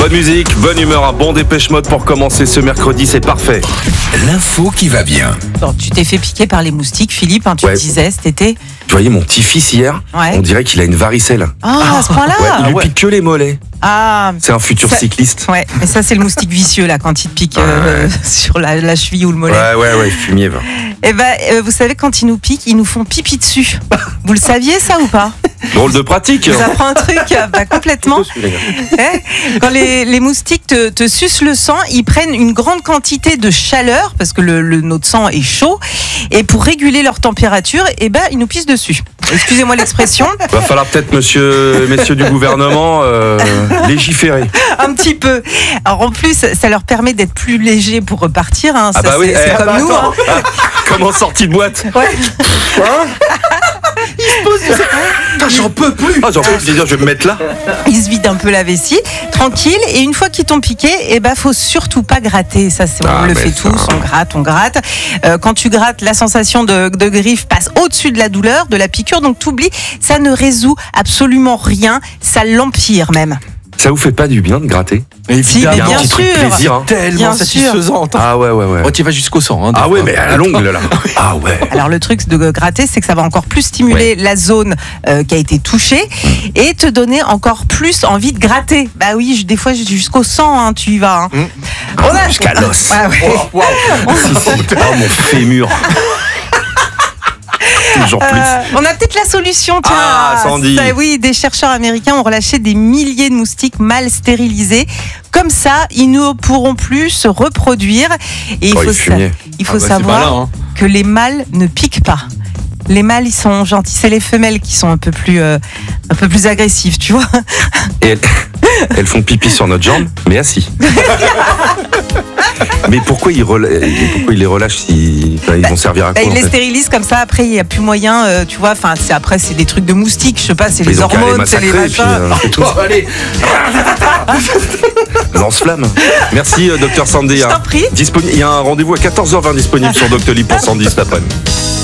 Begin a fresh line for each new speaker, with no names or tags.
Bonne musique, bonne humeur, un bon Dépêche Mode pour commencer ce mercredi, c'est parfait.
L'info qui va bien.
Bon, tu t'es fait piquer par les moustiques, Philippe, tu
Ouais.
le disais cet été.
Tu voyais mon petit-fils hier,
Ouais.
on dirait qu'il a une varicelle.
Ah, à ce point-là
Il lui pique que les mollets.
Ah,
C'est un futur
Ça-
cycliste.
ouais, mais ça c'est le moustique vicieux là, quand il te pique sur la cheville ou le mollet.
Ouais, fumier. Va.
Eh ben, vous savez, quand ils nous piquent, ils nous font pipi dessus. Vous le saviez ça ou pas?
Drôle de pratique.
Ça prend un truc complètement. Quand les moustiques te sucent le sang, ils prennent une grande quantité de chaleur parce que notre sang est chaud et pour réguler leur température, ils nous pissent dessus. Excusez-moi l'expression,
Va falloir peut-être, messieurs du gouvernement, légiférer.
un petit peu. Alors en plus, ça leur permet d'être plus légers pour repartir. Hein. Ça, c'est comme nous. Hein.
Comment sorti de boîte?
Ouais.
Putain, j'en peux plus. J'en peux plus, je vais me mettre là.
Ils se vident un peu la vessie, tranquille. Et une fois qu'ils t'ont piqué, faut surtout pas gratter. Ça, on le fait
ça.
tous. On gratte. Quand tu grattes, la sensation de griffe passe au-dessus de la douleur, de la piqûre. Donc t'oublies, ça ne résout absolument rien. Ça l'empire même.
Ça vous fait pas du bien de gratter?
Si, mais
Il y a un
bien
petit truc
sûr.
plaisir. Hein.
Tellement
Bien
satisfaisant.
Ah ouais.
Oh, tu vas jusqu'au sang. Hein, des
Ah ouais,
fois.
mais à l'ongle là. Ah ouais.
Alors le truc de gratter, c'est que ça va encore plus stimuler la zone qui a été touchée et te donner encore plus envie de gratter. Bah oui, des fois jusqu'au sang, hein, tu y vas. Hein. On a
Jusqu'à l'os.
Ah ouais.
Wow.
Oh mon fémur. Toujours plus.
On a peut-être la solution, tiens.
Ah, Sandy.
Oui, des chercheurs américains ont relâché des milliers de moustiques mal stérilisés. Comme ça, ils ne pourront plus se reproduire. Et il faut
fumier.
faut
c'est
savoir
malin, hein.
que les mâles ne piquent pas. Les mâles, ils sont gentils. C'est les femelles qui sont un peu plus agressives, tu vois.
Et elles font pipi sur notre jambe, mais assis. Mais pourquoi ils les relâchent si ils vont servir à quoi
Ils
en
les
fait?
stérilisent comme ça. Après, il n'y a plus moyen, tu vois. Enfin, après, c'est des trucs de moustiques. Je sais pas, c'est les
Ils ont qu'à les
hormones, c'est les
massacrer, puis,
machins.
c'est tout.
Allez.
Lance-flamme. Merci, Dr Sandy.
Je t'en prie.
Il y a un rendez-vous à 14h20 disponible sur Doctolib pour Sandy cet après-midi.